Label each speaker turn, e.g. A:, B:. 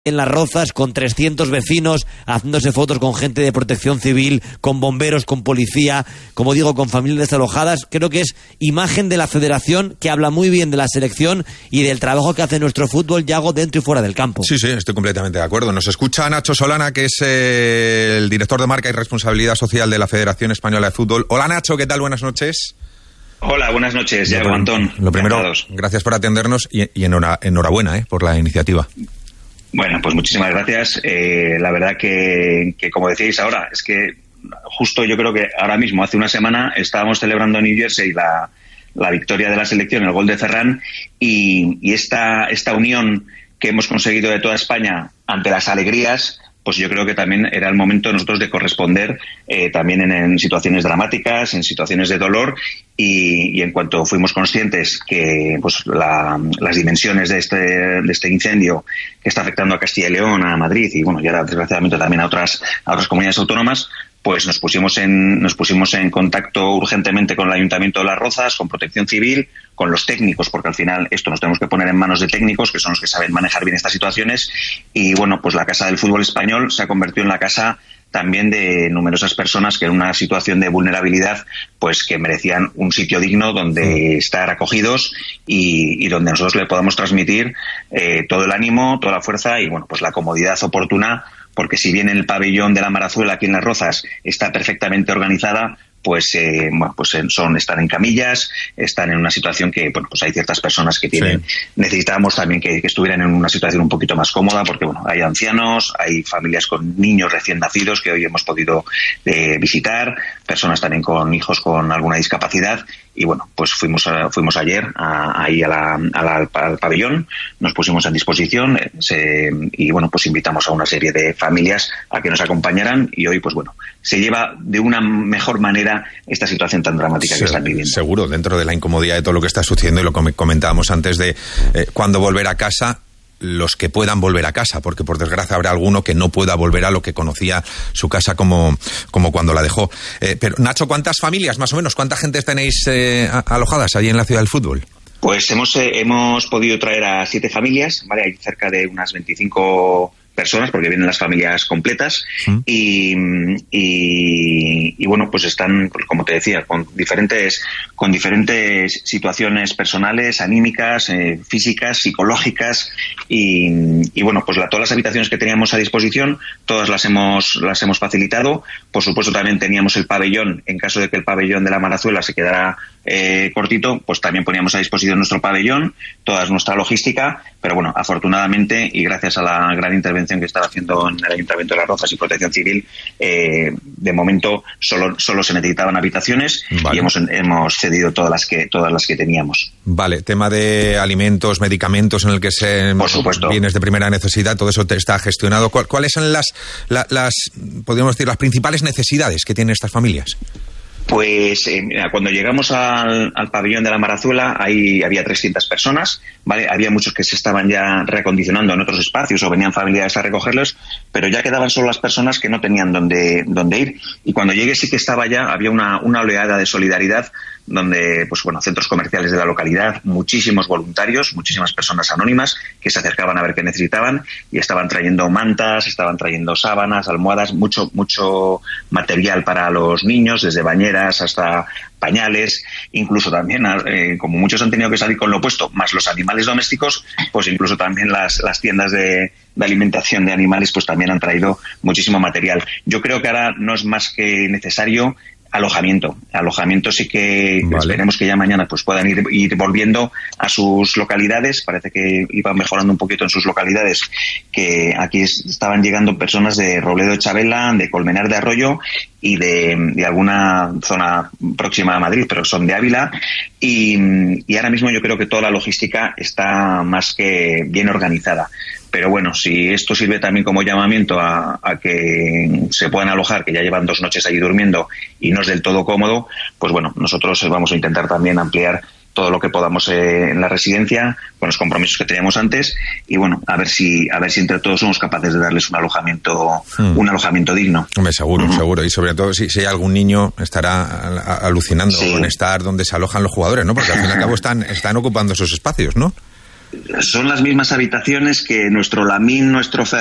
A: en Las Rozas con 300 vecinos haciéndose fotos con gente de protección civil, con bomberos, con policía, como digo, con familias desalojadas. Creo que es imagen de la federación que habla muy bien de la selección y del trabajo que hace nuestro fútbol, Yago, dentro y fuera del campo.
B: Sí, estoy completamente de acuerdo. Nos escucha Nacho Solana, que es el director de marca y responsabilidad social de la Federación Española de Fútbol. Hola Nacho, ¿qué tal? Buenas noches.
C: Hola, buenas noches, Yago, Antón.
B: Lo primero, gracias por atendernos y enhorabuena por la iniciativa.
C: Bueno, pues muchísimas gracias. La verdad que como decíais ahora, es que justo yo creo que ahora mismo, hace una semana, estábamos celebrando en New Jersey la victoria de la selección, el gol de Ferran, y esta unión que hemos conseguido de toda España ante las alegrías, pues yo creo que también era el momento de nosotros de corresponder también en situaciones dramáticas, en situaciones de dolor, y en cuanto fuimos conscientes que pues las dimensiones de este incendio que está afectando a Castilla y León, a Madrid y bueno, y ahora desgraciadamente también a otras comunidades autónomas, pues nos pusimos en contacto urgentemente con el Ayuntamiento de Las Rozas, con Protección Civil, con los técnicos, porque al final esto nos tenemos que poner en manos de técnicos, que son los que saben manejar bien estas situaciones. Y bueno, pues la Casa del Fútbol Español se ha convertido en la casa también de numerosas personas que en una situación de vulnerabilidad, pues que merecían un sitio digno donde estar acogidos y donde nosotros le podamos transmitir todo el ánimo, toda la fuerza y bueno, pues la comodidad oportuna, porque si bien el pabellón de la Marazuela aquí en Las Rozas está perfectamente organizada, pues están en camillas, están en una situación que bueno, pues hay ciertas personas que tienen, necesitábamos también que estuvieran en una situación un poquito más cómoda, porque bueno, hay ancianos, hay familias con niños recién nacidos que hoy hemos podido visitar, personas también con hijos con alguna discapacidad, y bueno, pues fuimos ayer ahí al pabellón, nos pusimos en disposición y bueno, pues invitamos a una serie de familias a que nos acompañaran, y hoy pues bueno, se lleva de una mejor manera esta situación tan dramática que están viviendo.
B: Seguro, dentro de la incomodidad de todo lo que está sucediendo y lo que comentábamos antes de cuándo volver a casa, los que puedan volver a casa, porque por desgracia habrá alguno que no pueda volver a lo que conocía su casa como cuando la dejó. Pero Nacho, ¿cuántas familias más o menos, cuánta gente tenéis alojadas allí en la Ciudad del Fútbol?
C: Pues hemos podido traer a 7 familias, ¿vale? Hay cerca de unas 25 personas, porque vienen las familias completas, y bueno, pues están, como te decía, con diferentes situaciones personales, anímicas, físicas, psicológicas, y bueno, pues todas las habitaciones que teníamos a disposición, todas las hemos facilitado. Por supuesto, también teníamos el pabellón, en caso de que el pabellón de la Marazuela se quedara cortito, pues también poníamos a disposición nuestro pabellón, toda nuestra logística, pero bueno, afortunadamente y gracias a la gran intervención que estaba haciendo en el Ayuntamiento de Las Rozas y Protección Civil, de momento solo se necesitaban habitaciones, vale. Y hemos cedido todas las que teníamos. Vale,
B: tema de alimentos, medicamentos en el que
C: por supuesto,
B: bienes de primera necesidad, todo eso está gestionado. ¿Cuáles son las podríamos decir, las principales necesidades que tienen estas familias?
C: Pues cuando llegamos al pabellón de la Marazuela, ahí había 300 personas, ¿vale? Había muchos que se estaban ya reacondicionando en otros espacios o venían familiares a recogerlos, pero ya quedaban solo las personas que no tenían dónde ir. Y cuando llegué sí que había una oleada de solidaridad, donde, pues bueno, centros comerciales de la localidad, muchísimos voluntarios, muchísimas personas anónimas que se acercaban a ver qué necesitaban y estaban trayendo mantas, estaban trayendo sábanas, almohadas, mucho material para los niños, desde bañeras hasta pañales, incluso también, como muchos han tenido que salir con lo opuesto, más los animales domésticos, pues incluso también las tiendas de alimentación de animales, pues también han traído muchísimo material. Yo creo que ahora no es más que necesario alojamiento sí que vale. Esperemos que ya mañana pues puedan ir volviendo a sus localidades. Parece que iban mejorando un poquito en sus localidades, que aquí estaban llegando personas de Robledo de Chabela, de Colmenar de Arroyo y de alguna zona próxima a Madrid, pero son de Ávila, y ahora mismo yo creo que toda la logística está más que bien organizada. Pero bueno, si esto sirve también como llamamiento a que se puedan alojar, que ya llevan 2 noches allí durmiendo y no es del todo cómodo, pues bueno, nosotros vamos a intentar también ampliar todo lo que podamos en la residencia, con los compromisos que teníamos antes, y bueno, a ver si entre todos somos capaces de darles un alojamiento digno.
B: Hombre, seguro, y sobre todo si hay algún niño estará alucinando con estar donde se alojan los jugadores, ¿no? Porque al fin y al cabo están ocupando esos espacios, ¿no?
C: son las mismas habitaciones que nuestro Lamín, nuestro